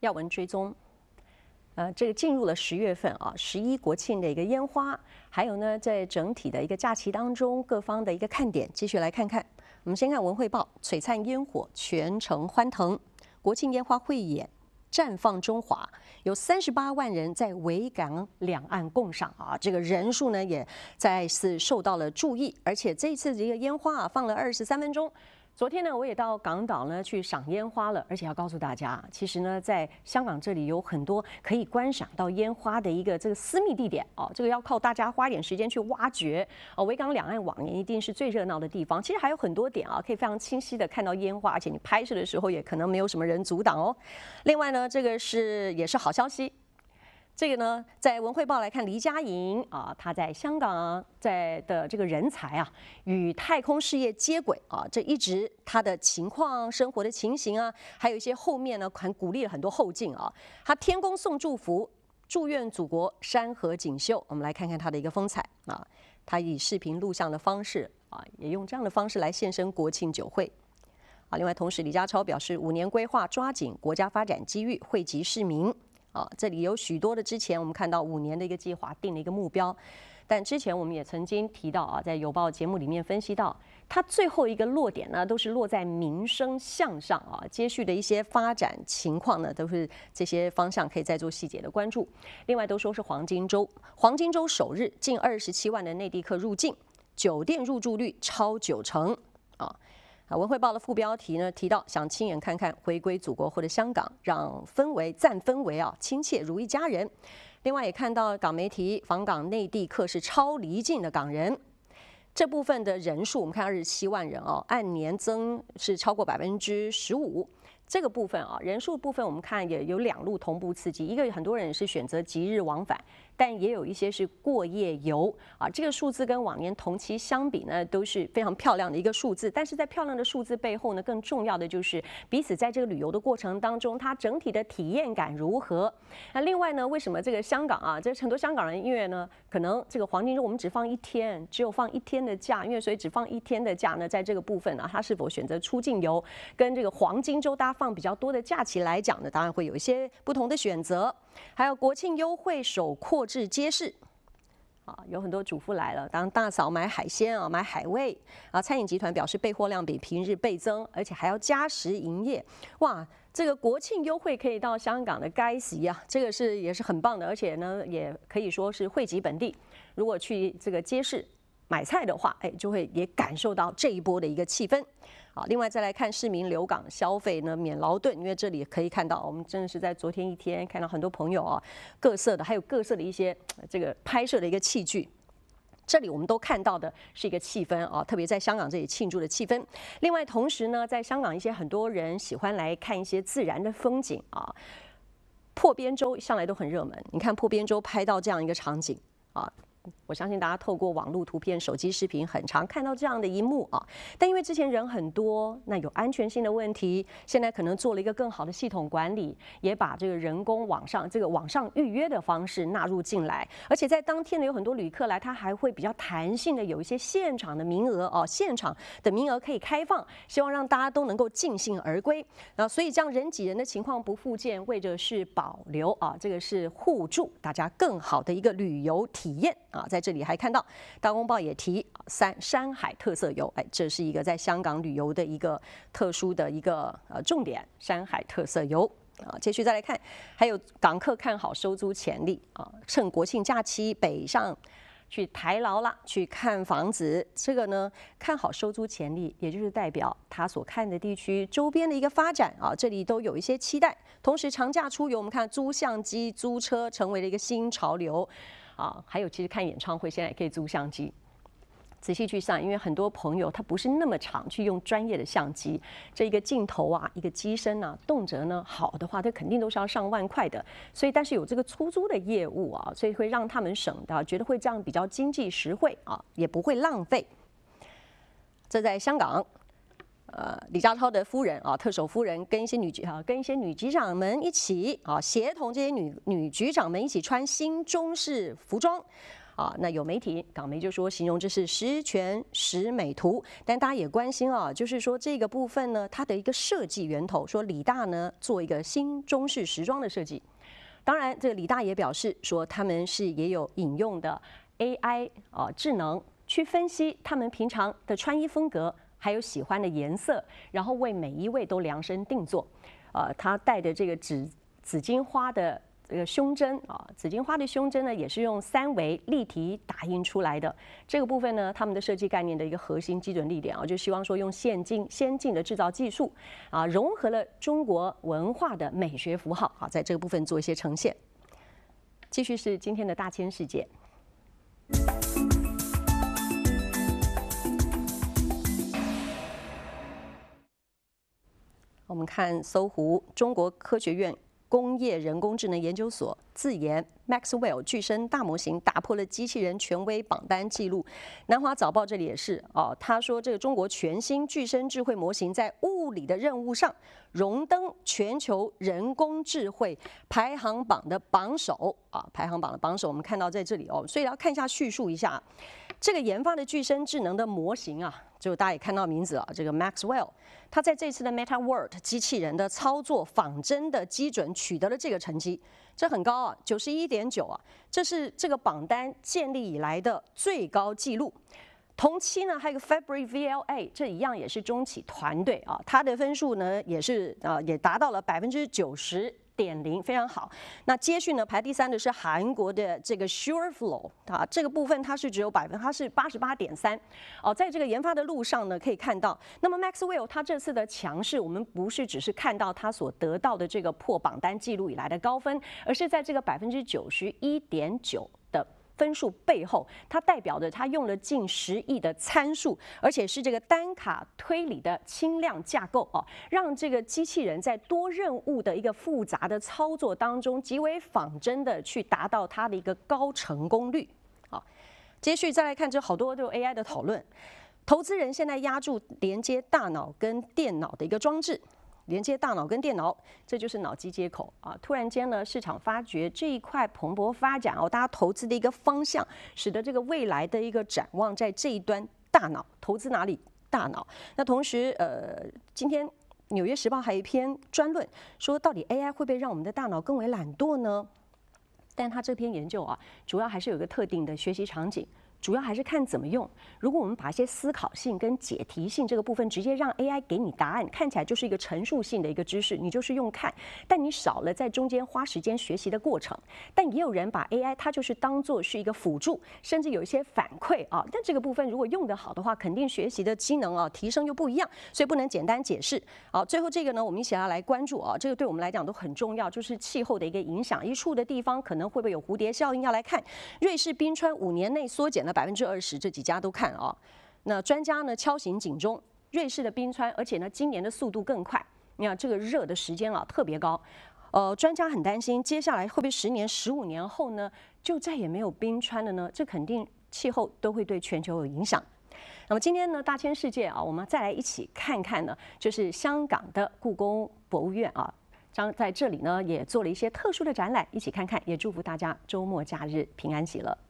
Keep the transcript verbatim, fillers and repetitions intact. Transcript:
要闻追踪。呃，这个进入了十月份啊，十一国庆的一个烟花，还有呢，在整体的一个假期当中，各方的一个看点，继续来看看。我们先看文汇报，璀璨烟火，全城欢腾，国庆烟花汇演。绽放中华，有三十八万人在维港两岸共赏啊，这个人数呢也再次受到了注意，而且这一次这个烟花啊放了二十三分钟。昨天呢，我也到港岛呢去赏烟花了，而且要告诉大家，其实呢，在香港这里有很多可以观赏到烟花的一个这个私密地点哦，这个要靠大家花一点时间去挖掘哦。维港两岸往年一定是最热闹的地方，其实还有很多点啊，可以非常清晰的看到烟花，而且你拍摄的时候也可能没有什么人阻挡哦。另外呢，这个是也是好消息。这个呢，在文汇报来看，黎佳莹啊，她在香港在的这个人才啊，与太空事业接轨啊，这一直她的情况、生活的情形啊，还有一些后面呢，很鼓励了很多后进啊。她天公送祝福，祝愿祖国山河锦绣。我们来看看她的一个风采啊，她以视频录像的方式啊，也用这样的方式来现身国庆酒会。啊，另外，同时李家超表示，五年规划抓紧国家发展机遇，惠及市民。啊，这里有许多的之前我们看到五年的一个计划定了一个目标，但之前我们也曾经提到啊，在有报节目里面分析到，它最后一个落点呢，都是落在民生向上啊，接续的一些发展情况呢，都是这些方向可以再做细节的关注。另外都说是黄金周，黄金周首日近二十七万的内地客入境，酒店入住率超九成啊。啊，文汇报的副标题呢提到，想亲眼看看回归祖国或者香港，让氛围赞氛围啊，亲切如一家人。另外也看到港媒体访港内地客是超离境的港人，这部分的人数我们看二十七万人哦，按年增是超过百分之十五。这个部分啊，人数部分我们看也有两路同步刺激，一个很多人是选择即日往返，但也有一些是过夜游啊。这个数字跟往年同期相比呢，都是非常漂亮的一个数字。但是在漂亮的数字背后呢，更重要的就是彼此在这个旅游的过程当中，它整体的体验感如何？那另外呢，为什么这个香港啊，这很多香港人因为呢，可能这个黄金周我们只放一天，只有放一天的假，因为所以只放一天的假呢，在这个部分呢、啊，他是否选择出境游，跟这个黄金周大家放比较多的假期来讲呢，当然会有一些不同的选择。还有国庆优惠首扩至街市，啊，有很多主妇来了，当大嫂买海鲜啊，买海味啊，餐饮集团表示备货量比平日倍增，而且还要加时营业。哇，这个国庆优惠可以到香港的该死啊，这个是也是很棒的，而且呢，也可以说是惠及本地。如果去这个街市买菜的话，哎，就会也感受到这一波的一个气氛。好，另外再来看市民留港消费呢，免劳顿，因为这里可以看到，我们真的是在昨天一天看到很多朋友啊，各色的，还有各色的一些这个拍摄的一个器具。这里我们都看到的是一个气氛啊，特别在香港这里庆祝的气氛。另外，同时呢，在香港一些很多人喜欢来看一些自然的风景啊，破边洲向来都很热门。你看破边洲拍到这样一个场景啊。我相信大家透过网络图片、手机视频，很常看到这样的一幕啊。但因为之前人很多，那有安全性的问题，现在可能做了一个更好的系统管理，也把这个人工网上这个网上预约的方式纳入进来。而且在当天呢，有很多旅客来，他还会比较弹性的有一些现场的名额哦，现场的名额可以开放，希望让大家都能够尽兴而归。那所以这样人挤人的情况不复见，为的是保留啊，这个是互助大家更好的一个旅游体验。啊，在这里还看到《大公报》也提山山海特色游，哎，这是一个在香港旅游的一个特殊的一个呃重点，山海特色游。啊，继续再来看，还有港客看好收租潜力啊，趁国庆假期北上去台劳啦，去看房子，这个呢看好收租潜力，也就是代表他所看的地区周边的一个发展啊，这里都有一些期待。同时，长假出游，我们看租相机、租车成为了一个新潮流。啊，还有其实看演唱会现在也可以租相机，仔细去上，因为很多朋友他不是那么常去用专业的相机，这一个镜头啊，一个机身啊，动辄呢好的话，它肯定都是要上万块的。所以，但是有这个出租的业务啊，所以会让他们省的，觉得会这样比较经济实惠啊，也不会浪费。这在香港。呃，李家超的夫人啊，特首夫人跟一些女局啊，跟一些女局长们一起啊，协同这些女女局长们一起穿新中式服装， 啊，那有媒体港媒就说形容这是十全十美图，但大家也关心啊，就是说这个部分呢，它的一个设计源头，说理大呢做一个新中式时装的设计。当然，这个理大也表示说，他们是也有引用的 A I 啊智能去分析他们平常的穿衣风格，还有喜欢的颜色，然后为每一位都量身定做。呃，他戴的这个紫紫金花的这个胸针啊，紫金花的胸针呢，也是用三维立体打印出来的。这个部分呢，他们的设计概念的一个核心基准力点啊，就希望说用先进先进的制造技术啊，融合了中国文化的美学符号啊，在这个部分做一些呈现。继续是今天的大千世界。我们看搜狐中国科学院工业人工智能研究所自研 Maxwell 具身大模型打破了机器人权威榜单记录。南华早报这里也是哦，他说这个中国全新具身智慧模型在物理的任务上荣登全球人工智慧排行榜的榜首啊，排行榜的榜首我们看到在这里哦，所以要看一下叙述一下这个研发的具身智能的模型啊，就大家也看到名字啊，这个 Maxwell， 他在这次的 Meta World 机器人的操作仿真的基准取得了这个成绩，这很高啊，九十一点九啊，这是这个榜单建立以来的最高纪录。同期呢，还有个 Fabry V L A， 这一样也是中企团队啊，它的分数呢也是啊也达到了百分之九十点零，非常好。那接续呢，排第三的是韩国的这个 SureFlow 啊，这个部分它是只有百分，它是八十八点三。哦，在这个研发的路上呢，可以看到，那么 Maxwell 它这次的强势，我们不是只是看到它所得到的这个破榜单记录以来的高分，而是在这个百分之九十一点九的分数背后，它代表着它用了近十亿的参数，而且是这个单卡推理的轻量架构哦，让这个机器人在多任务的一个复杂的操作当中，极为仿真的去达到它的一个高成功率。好，接续再来看这好多就 A I 的讨论，投资人现在压住连接大脑跟电脑的一个装置。连接大脑跟电脑，这就是脑机接口啊！突然间呢，市场发觉这一块蓬勃发展哦，大家投资的一个方向，使得这个未来的一个展望在这一端大脑投资哪里？大脑。那同时，呃，今天《纽约时报》还有一篇专论说，到底 A I 会不会让我们的大脑更为懒惰呢？但他这篇研究啊，主要还是有一个特定的学习场景。主要还是看怎么用。如果我们把一些思考性跟解题性这个部分直接让 A I 给你答案，看起来就是一个陈述性的一个知识，你就是用看，但你少了在中间花时间学习的过程。但也有人把 A I 它就是当做是一个辅助，甚至有一些反馈啊。但这个部分如果用得好的话，肯定学习的机能啊提升又不一样，所以不能简单解释。好，最后这个呢，我们一起要来关注啊，这个对我们来讲都很重要，就是气候的一个影响，一处的地方可能会不会有蝴蝶效应，要来看瑞士冰川五年内缩减了百分之二十，这几家都看啊。那专家呢敲醒警钟，瑞士的冰川，而且呢今年的速度更快。你看这个热的时间啊特别高，呃，专家很担心，接下来会不会十年、十五年后呢就再也没有冰川了呢？这肯定气候都会对全球有影响。那么今天呢，大千世界啊，我们再来一起看看呢，就是香港的故宫博物院啊，将在这里呢也做了一些特殊的展览，一起看看，也祝福大家周末假日平安喜乐。